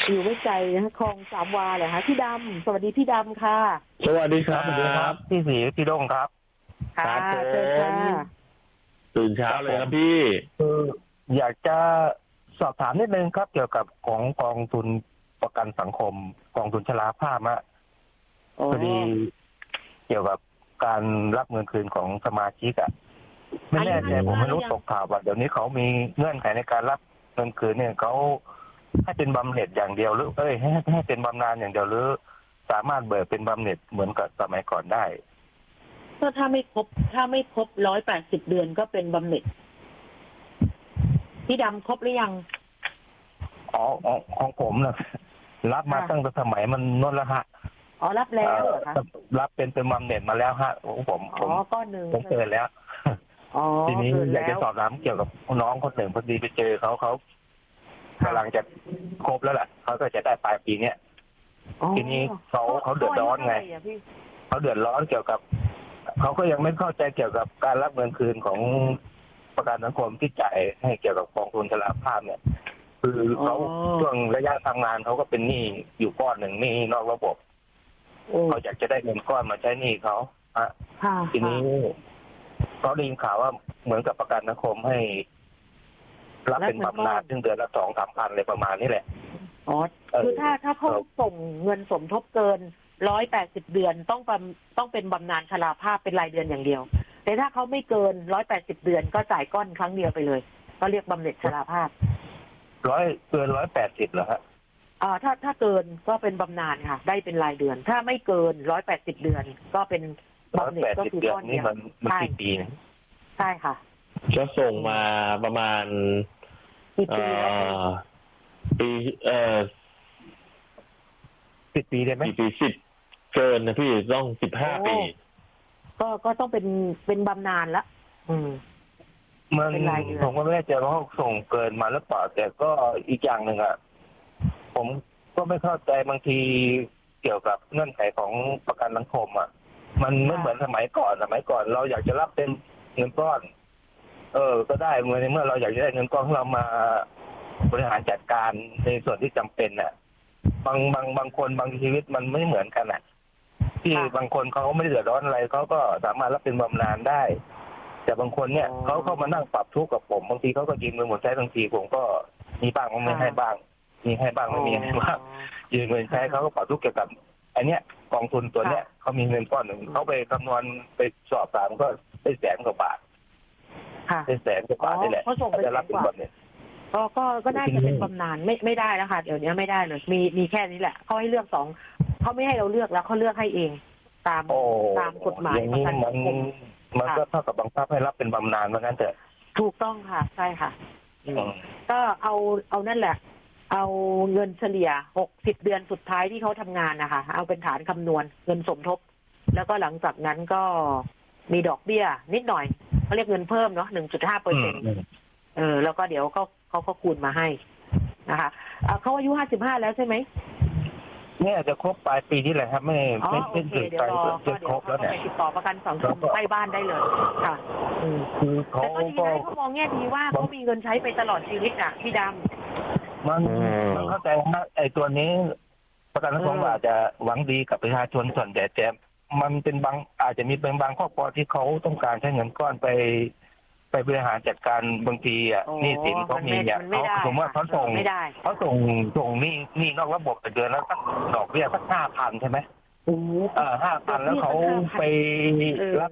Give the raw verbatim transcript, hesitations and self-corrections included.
อยู่ไม่ไกลนะคลองสามวาเหรอคะพี่ดำสวัสดีพี่ดำค่ะสวัสดีครับสวัสดีครับพี่สีพี่ด้งครับค่ะครับผเชิญค่ะมตื่นเช้าเลยครับพี่คืออยากจะสอบถามนิดนึงครับเกี่ยวกับของกองทุนประกันสังคมกองทุนชราภาพอะโอ้พอดีเกี่ยวกับการรับเงินคืนของสมาชิกอะไม่แน่ใจผมไม่รู้ตกข่าวว่าเดี๋ยวนี้เขามีเงื่อนไขในการรับเงินคืนเนี่ยเขาให้เป็นบำเหน็จอย่างเดียวหรือเอ้ยให้ให้เป็นบำนาญอย่างเดียวหรือสามารถเบิกเป็นบำเหน็จเหมือนกับสมัยก่อนได้ก็ถ้าไม่ครบถ้าไม่ครบร้อยแปดสิบเดือนก็เป็นบำเหน็จพี่ดำครบหรือยังอ๋อของผมนะรับมาตั้งแต่สมัยมันนนละฮะอ๋อรับแล้วเหรอคะรับเป็นเป็นบำเหน็จมาแล้วฮะผมผมอ๋อก้อนหนึ่งผมเกิดแล้วทีนี้อยากจะสอบถามเกี่ยวกับน้องคนหนึ่งพอดีไปเจอเขาเขากำลังจะครบแล้วแหละเขาก็จะได้ปลายปีเนี้ยทีนี้เขาเขาเดือดร้อนไงเขาเดือดร้อนเกี่ยวกับเขาก็ยังไม่เข้าใจเกี่ยวกับการรับเงินคืนของประกันสังคมที่จ่ายให้เกี่ยวกับกองทุนชราภาพเนี่ยคือเขาช่วงระยะทำงานเขาก็เป็นหนี้อยู่ก้อนหนึ่งหนี้นอกระบบเขาอยากจะได้เงินก้อนมาใช้หนี้เขาอ่ะทีนี้เขาได้ยินข่าวว่าเหมือนกับประกันสังคมให้รับเป็นบำนาญซึ่งเดือนละสองสามพันเลยประมาณนี้แหละอ๋อคือถ้าถ้าเขาส่งเงินสมทบเกินร้อยแปดสิบเดือนต้องต้องเป็นบำนาญชราภาพเป็นรายเดือนอย่างเดียวแต่ถ้าเขาไม่เกินร้อยแปดสิบเดือนก็จ่ายก้อนครั้งเดียวไปเลยก็เรียกบำเหน็จชราภาพร้อยเกินร้อยแปดสิบเหรอฮะอ่าถ้าถ้าเกินก็เป็นบำนาญค่ะได้เป็นรายเดือนถ้าไม่เกินร้อยแปดสิบเดือนก็เป็นบำเหน็จก็คือก้อนเดียวมันมันกี่ปีนะใช่ค่ะจะส่งมาประมาณกี่ปีปีเอ่อสิบปีได้ไหมกี่ปีสิบเกินนะพี่ต้องสิบห้าปีก็ก็ต้องเป็นเป็นบำนาญละอืมมันผมก็ไม่แน่ใจว่าเขาส่งเกินมาหรือเปล่าแต่ก็อีกอย่างหนึ่งอ่ะผมก็ไม่เข้าใจบางทีเกี่ยวกับเงื่อนไขของประกันสังคมอ่ะมันไม่เหมือนสมัยก่อนสมัยก่อนเราอยากจะรับเป็นเงินก้อนเออก็ได้เมื่อในเมื่อเราอยากจะได้เงินก้อนเรามาบริหารจัดการในส่วนที่จำเป็นน่ะบางบางบางคนบางชีวิตมันไม่เหมือนกันอ่ะที่บางคนเขาไม่เดือดร้อนอะไรเขาก็สามารถรับเป็นบำนาญได้แต่บางคนเนี่ยเขาเข้ามานั่งปรับทุกข์กับผมบางทีเขาก็ยืมเงินหมดใช้บางทีผมก็มีบ้างไม่ให้บ้างมีให้บ้างไม่มีให้บ้างยืมเงินใช้เขาก็ปรับทุกข์เกี่ยวกับอันเนี้ยกองทุนตัวเนี้ยเขามีเงินก้อนหนึ่งเขาไปคำนวณไปสอบถามก็ได้แสนกว่าบาทได้แสนกว่าบาทนี่แหละเขาส่งไปจะรับเป็นบำเหน็จก็ก็ก็ได้จะเป็นบำนาญไม่ไม่ได้แล้วค่ะเดี๋ยวนี้ไม่ได้เลยมีมีแค่นี้แหละเขาให้เลือกสองเขาไม่ให้เราเลือกแล้วเขาเลือกให้เองตามตามกฎหมายประกันสังคมมันก็เท่ากับบังคับให้รับเป็นบำนาญเหมือนกันเถอะถูกต้องค่ะใช่ค่ะก็เอาเอานั่นแหละเอาเงินเฉลี่ยหกสิบเดือนสุดท้ายที่เขาทำงานนะคะเอาเป็นฐานคำนวณเงินสมทบแล้วก็หลังจากนั้นก็มีดอกเบี้ยนิดหน่อยเขาเรียกเงินเพิ่มเนาะหนึ่งจุดห้าเปอร์เซ็นต์เออแล้วก็เดี๋ยวเขาเขาก็คูณมาให้นะคะเขาอายุห้าสิบห้าแล้วใช่ไหมเนี่ยจะครบปลายปีที่แหละครับไม่ไม่ไม่ถึงเดี๋ยวรอก็เดี๋ยวเขาไปติดต่อประกันสังคมใกล้บ้านได้เลยค่ะคือเขาก็ดีนะเขามองแง่ดีว่าเขามีเงินใช้ไปตลอดชีวิตอ่ะพี่ดำมันมันเข้าใจว่าไอ้ตัวนี้ประกันสังคมอาจจะหวังดีกับประชาชนส่วนใหญ่แต่มันเป็นบางอาจจะมีเป็นบางครอบครัวที่เขาต้องการใช้เงินก้อนไปไปบริหารจัดการบางทีอ่ะหนี้สินเขามีเนี่ยเขาสมมติว่าเขาส่งเขาส่งส่งหนี้หนี้นอกระบบเดือนแล้วสักดอกเบี้ยสักห้าพันใช่ไหมเออห้าพันแล้วเขาไปรับ